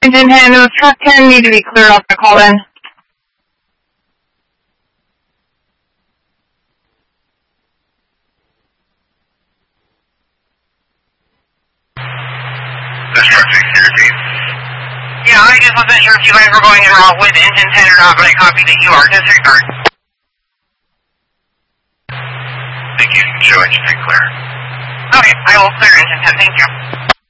Engine handle, truck 10 need to be cleared off the call-in. This truck 613. Yeah, I just wasn't sure if you guys were going in route with engine 10 or not, but I copy that you are. Disregard. Thank you. Show engine 10 clear. Okay, I will clear engine 10. Thank you.